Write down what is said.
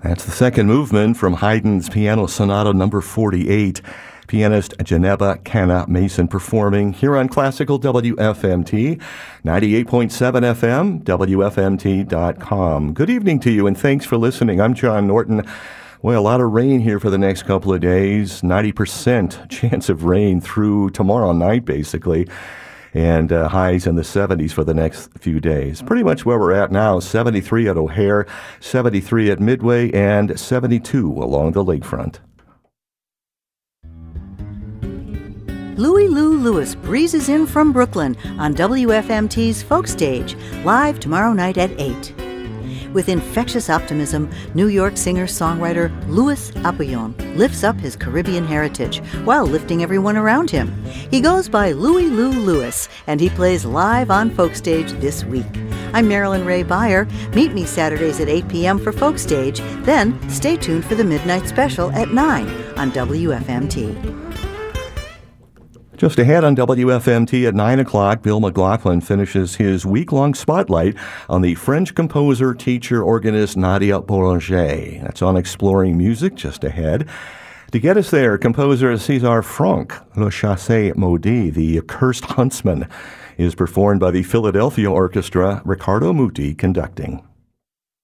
That's the second movement from Haydn's Piano Sonata number 48. Pianist Geneva Canna Mason performing here on Classical WFMT, 98.7 FM, WFMT.com. Good evening to you and thanks for listening. I'm John Norton. Well, a lot of rain here for the next couple of days, 90% chance of rain through tomorrow night, basically. And highs in the 70s for the next few days. Pretty much where we're at now, 73 at O'Hare, 73 at Midway, and 72 along the lakefront. Louie Lou Lewis breezes in from Brooklyn on WFMT's Folk Stage, live tomorrow night at 8. With infectious optimism, New York singer-songwriter Louis Apollon lifts up his Caribbean heritage while lifting everyone around him. He goes by Louie Lou Lewis, and he plays live on Folk Stage this week. I'm Marilyn Ray Beyer. Meet me Saturdays at 8 p.m. for Folk Stage. Then stay tuned for the Midnight Special at 9 on WFMT. Just ahead on WFMT at 9 o'clock, Bill McLaughlin finishes his week-long spotlight on the French composer, teacher, organist Nadia Boulanger. That's on Exploring Music just ahead. To get us there, composer César Franck, Le Chassé Maudit, the Accursed Huntsman, is performed by the Philadelphia Orchestra, Riccardo Muti conducting.